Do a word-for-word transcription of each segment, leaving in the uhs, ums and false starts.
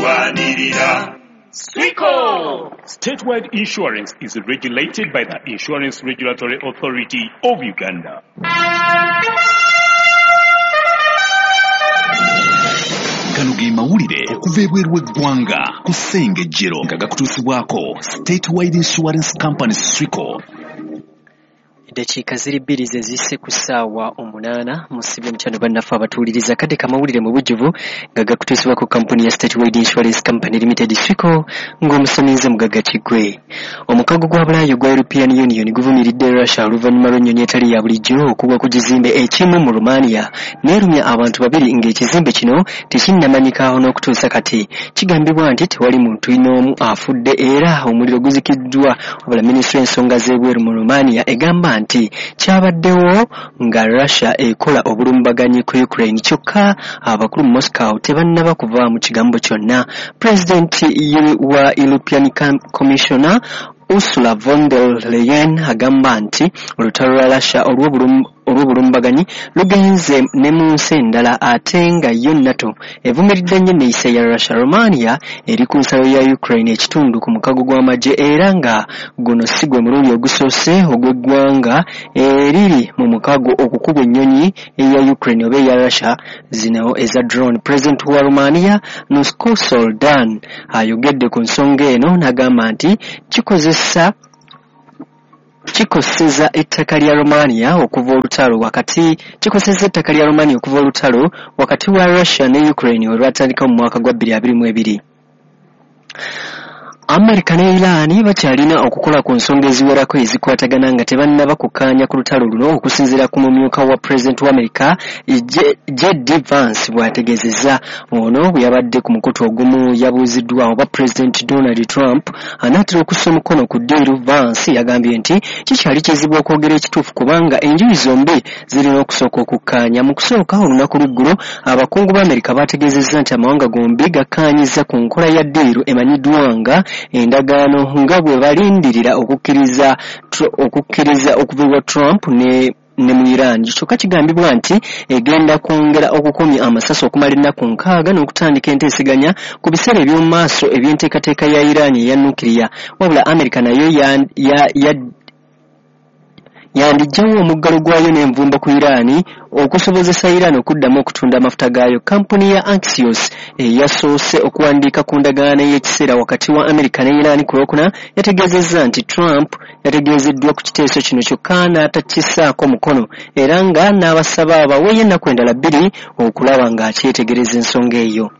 Lwanirira. Swico! Statewide insurance is regulated by the Insurance Regulatory Authority of Uganda. Kano ge mawulire okuva ebweru w'eggwanga ku Ssengejjero nga gakutuusibwako Statewide Insurance Company Swico. Eddakiika ziri bbiri ze zisse ku ssaawa omunaana musibye mukyano bannaffe abatuuliriza kadde kamawulire mu bujjuvu nga gakutuusibwa ku kampuni ya Statewide Insurance Company Limited Swico ng'omusominze Mugagga Kigwe. Omukago gwa Bulaaya gwa European Union guvumiridde Russia oluvannyuma lw'ennyonyi etali ya bulijjo okugwa ku kizimbe ekimu mu Romania n'erumya abantu babiri ng'ekizimbe kino tekinnamanyikaawo n'okutuusa kati. Kigambibwa nti tewali muntu n'omu afudde era omuliro guzikiddwa wabula minisitule ensonga z'ebweru mu Romania egamba nti kyabaddewo nga Russia ekola obulumbaganyi ku Ukraine kyokka abakulu mu Moscow tebannaba kuva mu kigambo kyonna. President wa European Commissioner Ursula von der Leyen agamba nti olutalo lwa Russia olw'obulumbaganyi lugenze ne mu nsi endala ate nga yo NATO evumiridde nnyo enneeyisa ya Russia. Romania eri ku nsalo ya Ukraine ekitundu ku mukago gw'amagye era nga guno si gwe mulundi ogusoose ogw'eggwanga eriri mu mukago okukubwa ennyonyi eya Ukraine oba eya Russia zino eza drone. President wa Romania Nusko Soldan ayogedde ku nsonga eno n'agamba nti kikozesa kikoseza ettaka lya Romania okuva olutalo wakati kikoseza ettaka lya Romania okuva olutalo wakati wa Russia ne Ukraine olwatandika mu mwaka gwa bbiri abiri mu ebiri. Amerika ne Iran bakyalina okukola ku nsonga eziwerako ezikwatagana nga tebannaba kukkaanya ku lutalo luno okusinziira ku mumyuka wa President wa Amerika J D Vance bw'ategeezezza. Ono bwe yabadde ku mukutu ogumu yabuuziddwa oba President Donald Trump anaatera okussa omukono ku ddiiru. Vance yagambye nti kikyali kizibu okwogera ekituufu kubanga enjuyi zombi zirina okusooka okukkaanya. Mu kusooka olunaku lw'eggulo abakungu ba Amerika baategeezezza nti amawanga gombi gakkaanyizza ku nkola ya ddiiru emanyiddwa nga endagaano nga bwe balindirira okukkiriza okukkiriza okuva Trump ne ne mu Iran. Kyokka kigambibwa nti egenda kwongera okukomya amasasi okumala ennaku nkaaga n'okutandika enteeseganya ku biseera eby'omu maaso eby'enteekateeka ya Iran eya nukiriya. Wabula Amerika nayo ya, ya, ya yandiggyawo omuggalo gwayo n'envumbo ku Iran okusobozesa Iran okuddamu okutunda amafuta gaayo. Kampuni ya Axios eyasoose okuwandiika ku ndagaano y'ekiseera wakati wa Amerika ne Iran ku Lwokuna yategeezezza nti Trump yategeezeddwa ku kiteeso kino kyokka n'atakissaako mukono era nga n'abasaba abaweeyo ennaku endala bbiri okulaba ng'akyetegereza ensonga eyo.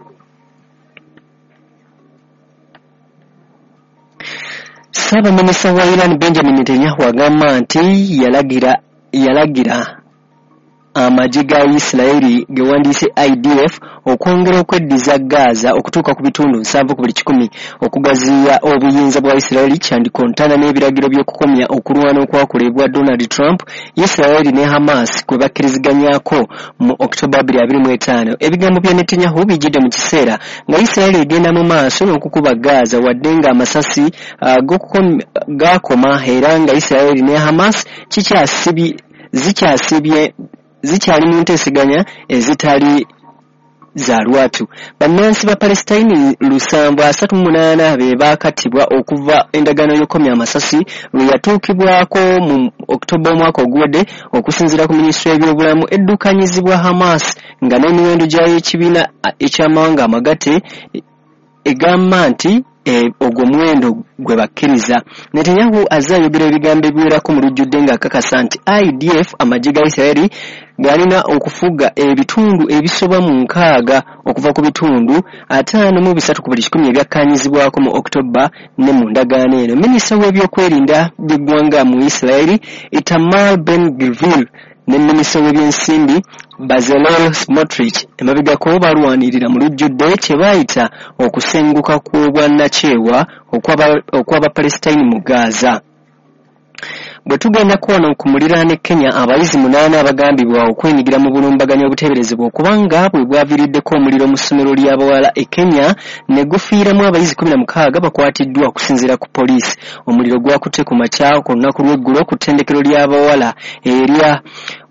Ssaabaminisita wa Iran Benjamin Netanyahu agamba nti yalagira yalagira amagye ga Isirairi ge wandiise I D F okwongera okweddiza Gaza okutuuka ku bitundu nsanvu ku buli kikumi okugaziya obuyinza bwa Isirairi kyandikontana n'ebiragiro by'okukomya okulwana okwakolebwa Donald Trump, Isirairi ne Hamas kwe bakkiriziganyako mu October bbiri abiri mu etaano. Ebigambo bya Netanyahu bijjidde mu kiseera nga Isirairi egenda mu maaso n'okukuba Gaza wadde nga amasasi uh, gakoma era nga Isirairi ne Hamas kikyasibye zikyasibye zikyali mu nteeseganya ezitali za lwatu. Bannansi ba Palestine lusanvu asatu mu munaana be baakatibwa okuva endagaano y'okukomya amasasi lwe yatuukibwako mu October omwaka oguwedde okusinziira ku minisitule y'ebyobulamu eddukanyizibwa Hamas nga n'emiwendo gyayo ekibiina eky'amawanga amagatte egamba nti E, ogwo muwendo gwe bakkiriza. Netanyahu azze ayogera ebigambo ebiwerako mu lujjudde ng'akakasa nti I D F amagye ga Isirairi galina okufuga ebitundu ebisoba mu nkaaga okuva ku bitundu ataano mu bisatu ku buli kikumi ebyakkaanyizibwako mu October ne mu ndagaano eno. Minisita w'ebyokwerinda by'eggwanga mu Isirairi Itamar Ben-Gvir ne minisita w'ebyensimbi Bezalel Smotrich emabegako balwanirira mu lujjudde kye baayita okusenguka kw'obwannakyewa okw'Abapalestine mu Gaza. Bwe tugenda kuwona ku muliraane Kenya abayizi munaana abagambibwa okwenyigira mu bulumbaganyi obuteeberezebwa okubanga bwe bwaviiriddeko omuliro mu ssomero ly'abawala e Kenya ne gufiiramu abayizi kumi na mukaaga bakwatiddwa okusinziira ku poliisi. Omuliro gwakutte ku makya ku lunaku lw'eggulo ku ttendekero ly'abawala erya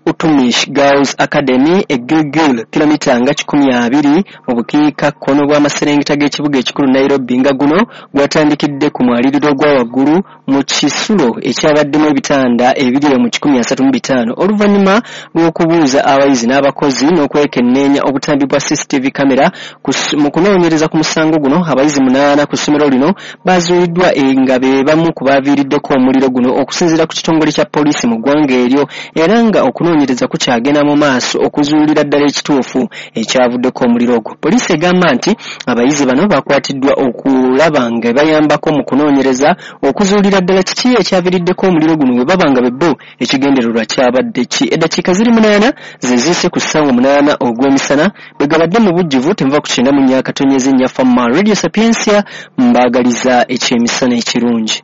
Utumish Girls Academy e Gilgil kilomita nga kikumi abiri mu bukiika kkono bw'amaserengeta g'ekibuga ekikulu Nairobi nga guno gwatandikidde ku mwaliriro gwa waggulu mu kisulo ekyabaddemu ebitanda ebiri mu kikumi asatu mu bitaano oluvannyuma lw'okubuuza abayizi n'abakozi n'okwekenneenya obutambi bwa C C T V kamera mu kunoonyereza ku musango guno abayizi munaana ku ssomero lino baazuuliddwa nga be bamu ku baaviiriddeko omuliro guno okusinziira ku kitongole kya poliisi mu ggwanga eryo era nga okunoonyereza kukyagenda mu maaso okuzuulira ddala ekituufu ekyavuddeko omuliro ogwo. Poliisi egamba nti abayizi bano bakwatiddwa okulaba nga bayambako mu kunoonyereza okuzuulira ddala kiki ekyaviiriddeko omuliro guno bwe baba nga bebbo ekigendererwa kyabadde ki. Eddakiika ziri munaana ze ziise ku ssaawa munaana ogw'emisana bwe gabadde mu bujjuvu tenva ku kyenda mu nnya katonyeza ennyaffa mu Radio Sapiensia mbaagaliza ekyemisana ekirungi.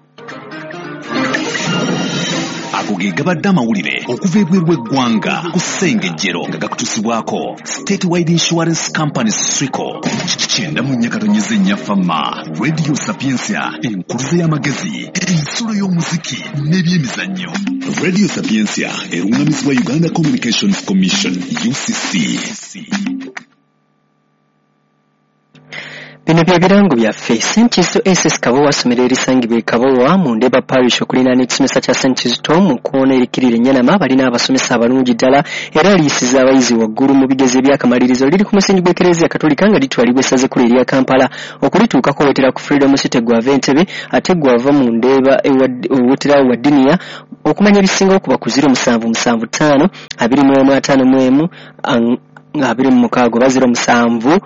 Ago ge gabadde amawulire okuva ebweru w'eggwanga ku ssengejjero nga gakutusibwako State Wide Insurance Company Srico kyenda mu nnya katonyeza ennyaffa ma Radio Sapiensia enkuluze y'amagezi ensulo y'omuziki n'ebyemizannyo. Radio Sapiensia erungamizibwa Uganda Communications Commission U C C. Bino bye birango byaffe. Saint Kizito S S Kabowa ssomero erisangibwa e Kabowa mu Ndeba Parish okuliraana ekisomesa kya Saint Kizito mu kkoona erikirira Ennyalama balina abasomesa abalungi ddala era liisiza abayizi waggulu mu bigezo ebyakamalirizo liri ku musingi gw'Ekereziya Katolika nga litwalibwa essaza ekkulu erya Kampala okulituukako wetera ku Freedom City gwava Entebbe ate gwava mu Ndeba ewetera wa Dinia okumanya ebisingawo kuba ku zero musanvu musanvu ttaano abiri mu emu ataano mu emu abiri mu mukaaga oba zero musanvu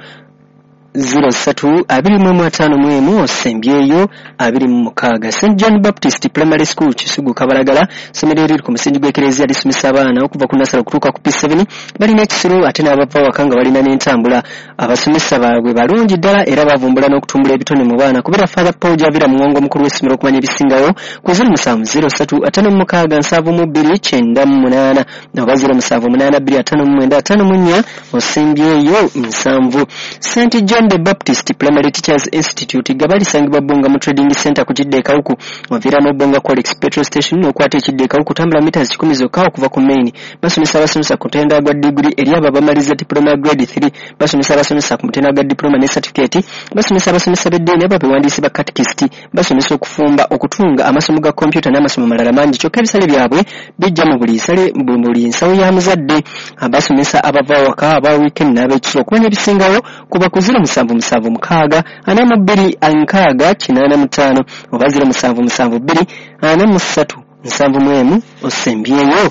zero satu abiri mu ataano mu emu osembyeyo abiri mu mukaaga. Saint John Baptist Primary School Kisugu Kabalagala ssomero eriri ku musingi gw'Ekereziya lisomesa abaana okuva ku nasala okutuuka ku P seven balina ekisiro ate n'abava waka nga balina n'entambula. Abasomesa baabwe balungi ddala era bavumbula n'okutumbula ebitone mu baana kubera Father Paul Javira Muwongo mukulu w'essomero okumanya ebisingawo ku zero musanvu zero satu ataano mu mukaaga nsanvu mu bbiri kyenda mu munaana oba zero musanvu munaana bbiri ataano mu mwenda ataano mu nnya osembyeyo nsanvu. Saint John the Baptist Primary Teachers Institute gabali sangibwa Bonga mu Trading Center ku Kiddeeka huku wavira mu Bonga Colex Petrol Station okwata Kiddeeka huku tambula meters kikumi zokka okuva ku main. Basomesa abasomesa ku mutenda gwa degree eri abo abamaliza diploma grade three basomesa abasomesa ku mutenda gwa diploma ne certificate basomesa abasomesa b'eddiini abo bewandiisi ba catechist basomesa okufumba okutunga amasomo ga computer n'amasomo malala mangi kyokka ebisale byabwe bijja mu buli nsale buli nsawo ya muzadde. Abasomesa abava waka aba weekend n'ab'ekiro okumanya ebisingawo kuba ku zero musanvu musanvu mukaaga ana mu bbiri nkaaga kinaana mu ttaano oba zero musanvu musanvu bbiri ana mu ssatu nsanvu mu emu osembyeyo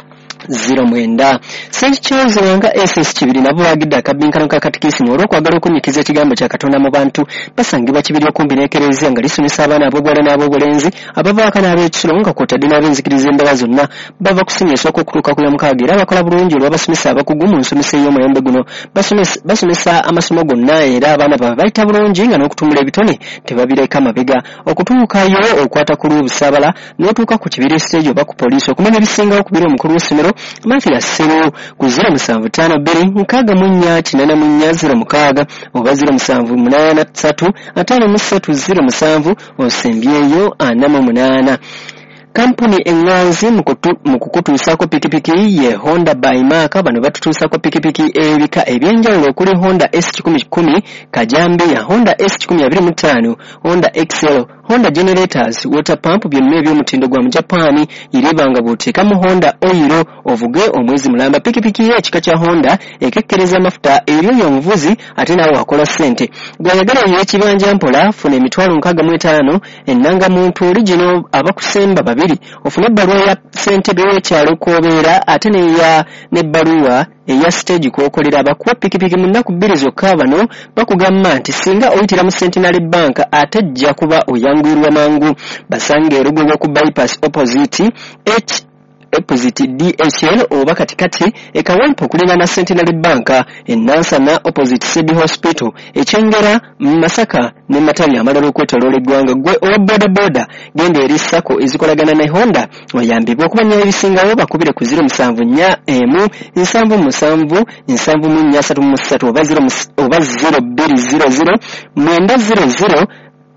zero mwenda. Saint Charles Wanga S S Kibiri nabo bagidde akabinkano ka katikisimu olw'okwagala okunyikiza ekigambo kya Katonda mu bantu basangibwa Kibiri okumbi n'Ekereziya nga lisomesa abaana ab'obuwala n'ab'obulenzi abavaako n'ab'ekisolo nga kwotadde n'ab'enzikiriza endala zonna bava kusinya esooka okutuuka ku ya mukaaga era bakola bulungi olw'abasomesa abakugu mu nsomesa ey'omuyembe guno basomesa amasomo gonna era abaana baabwe bayita bulungi nga n'okutumbula ebitone tebabireka mabega okutuukayo okwata ku lw'obusaabala n'otuuka ku Kibiri stage oba ku poliisi okumanya ebisingawo ku biri omukulu w'essomero Mafia Sero ku zero musanvu ttaano bbiri nkaaga mu nnya kinaana mu nnya zero mukaaga oba zero musanvu munaana ssatu ataano mu ssatu zero musanvu osembyeyo ana mu munaana. Kampuni enganzi mu kukutuusako pikipiki ye Honda by Mark bano batutuusako pikipiki ebika ebyenjawulo okuli Honda S kikumi kikumi Kajambiya, Honda S kikumi abiri mu ttaano, Honda X L, Honda Generators, water pump byonna eby'omutindo gwa mu Japan iribanga bw'oteeka mu Honda oil ovuge omwezi mulamba. Pikipiki ye ekika kya Honda ekekkereza amafuta eryo omuvuzi ate naawe wakola ssente. Gwayagala y'ekibanja mpola funa emitwalo nkaaga mu etaano ennanga muntu original abakusemba babiri ofune ebbaluwa ya ssentebe w'ekyalo kw'obeera ate neya n'ebbaluwa eya stage kw'okolera abakuwa pikipiki mu nnaku bbiri zokka bano bakugamba nti singa oyitira mu Centenary Bank ate jja kuba oyanguyirwa mangu. Basange erugo lw'oku bypass opposite H opposite D H L oba katikati ekawampa okulina na Centenary Bank enansana opposite City Hospital ekyengera Masaka ne Matali amalala okwetoloola eggwanga. Gwe owa boda boda genda eri sako ezikolagana ne Honda oyambibwa okumanya ebisingawo bakubire ku zero musanvu nnya emu nsanvu musanvu nsanvu mu nnya asatu mu ssatu oba zero oba zero bbiri zero zero mwenda zero zero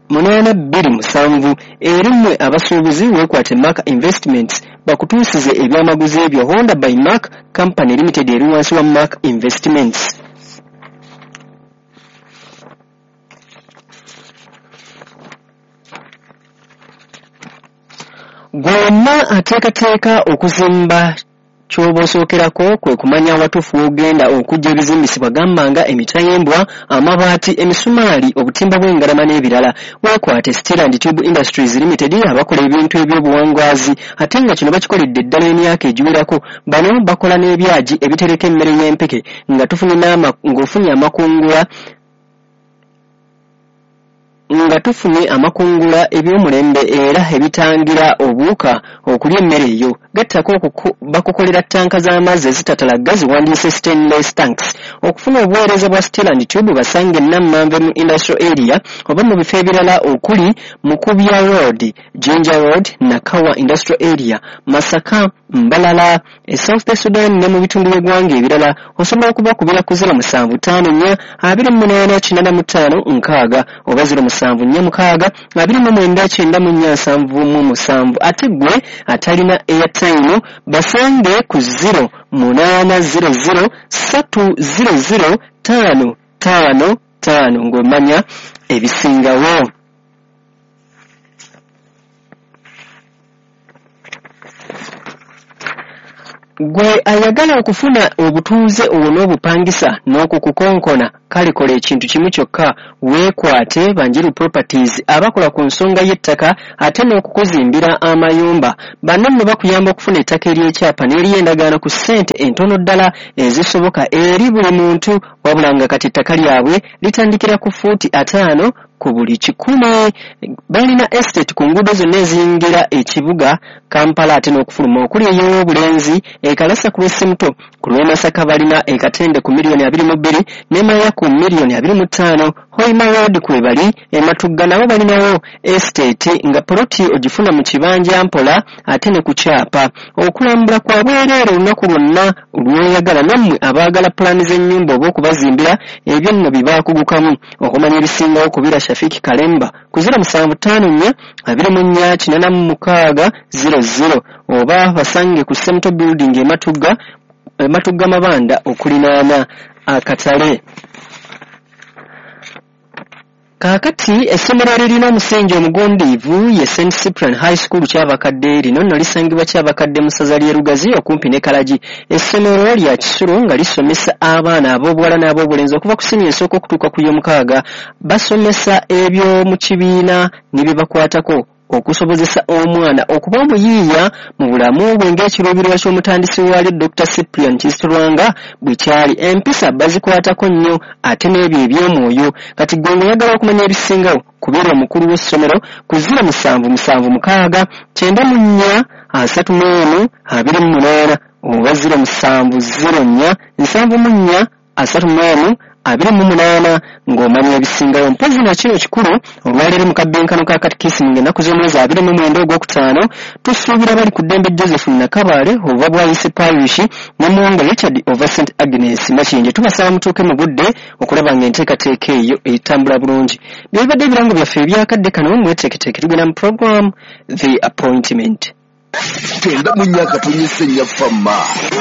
munana bbiri musanvu erimwe abasuubuzi weekwate Mark Investments bakutuusize ebyamaguzi ebyo Honda by Mark Company Limited eri wansi wa Mark Investments. Gwonna ateekateeka okuzimba ky'oba osookerako kwe kumanya awatuufu w'ogenda okujja ebizimbisibwa gamba nga emitayembwa, amabaati, emisumaali, obutimba bw'engalama n'ebirala. Weekwate Steel and Tube Industries Limited abakola ebintu eby'obuwangaazi ate nga kino bakikoledde eddala emyaka egiwerako. Bano bakola n'ebyaji ebitereka emmere y'empeke nga tufunye ng'ofunye amakungula nga tufunye amakungula eby'omulembe era ebitangira obuuka okulya emmere eyo. Gattako bakukolera tanka z'amazzi ezitatala gazzi wandiise stainless tanks. Okufuna obuweereza bwa Steel and Tube basange Namanve mu industrial area oba mu bifo ebirala okuli Mukubya Road, Jinja Road, Nakawa industrial area, Masaka, Mbalala, e South Sudan ne mu bitundu by'eggwanga ebirala. Osobola okubakubira ku zero musanvu ttaano nnya abiri mu munaana kinana mu ttaano nkaaga oba zero musanvu nnya mukaaga abiri mu mwenda kyenda mu nnya nsanvu mu musanvu. Ate gwe atalina airtime basange ku zero munaana zero zero ssatu zero zero ttaano ttaano ttaano ng'omanya ebisingawo. Gwe ayagala okufuna obutuuze obwo n'obupangisa n'okukukonkona kale kola ekintu kimu kyokka weekwate Banjiru Properties abakola ku nsonga y'ettaka ate n'okukuzimbira amayumba. Banno nno bakuyamba okufuna ettaka ery'ekyapa n'ery'endagaano ku ssente entono ddala ezisoboka eri buli muntu wabula nga kati ettaka lyabwe litandikira ku fuuti ataano ku buli kikumi. Balina estate ku nguudo zonna eziyingira ekibuga Kampala ate n'okufuluma okuli ey'obulenzi ekalasa ku lw'Essimuto ku lw'Emasaka balina ekatende ku miliyoni abiri mu bbiri ne Maya ku miliyoni abiri mu ttaano. Hoima Road kwe bali Ematugga nabo balinawo estate nga poloti ogifuna mu kibanja mpola ate ne ku kyapa. Okulambula kwa bwereere olunaku lwonna olweyagala nammwe abaagala pulaani z'ennyumba oba okubazimbira ebyo nno bibaakugukamu. Okumanya ebisingawo kubira Shafiki Kalemba ku zero musanvu ttaano nnya abiri mu nnya kinana mu mukaaga zero zero oba basange ku Semuto Building Ematugga Ematugga Mabanda okulinaana akatale. Kaakati essomero eririna omusingi omugundiivu ye Saint Cyprian High School Kyabakadde lino nno lisangibwa Kyabakadde mu ssaza ly'e Lugazi okumpi ne Kalagi. Essomero lya Kisulo nga lisomesa abaana ab'obuwala n'ab'obulenzi okuva ku siniya esooka okutuuka ku y'omukaaga. Basomesa eby'omu kibiina ne bye bakwatako okusobozesa omwana okuba omuyiiya mu bulamu bwe ng'ekiruubirirwa ky'omutandisi waalyo Doctor Cyprian Kisitolwanga bwe kyali. Empisa bazikwatako nnyo ate n'ebyo eby'omwoyo. Kati gwe ng'oyagala okumanya ebisingawo kubeera omukulu w'essomero ku ziro musanvu musanvu mukaaga kyenda mu nnya asatu mu emu abiri mu munaana oba ziro musanvu ziro nnya nsanvu mu nnya asatu mu emu abiri mu munaana ng'omanya ebisingawo. Mpozi na kino kikulu olwaleero mu kabbenkano ka katikisimu ng'ennaku z'omwezi abiri mu mwenda ogwokutaano tusuubira bali ku ddembe Joseph Nakabaale ova bwayise Parish ne Mwanga Richard ova Saint Agnes Makinje. Tubasaba mutuuke mu budde okulaba ng'enteekateeka eyo etambula bulungi. Byebadde ebirango byaffe ebyakadde kano mweteeketeeke tugenda mu program The Appointment. Kenda mu nnyaka tunyise nnyafamma.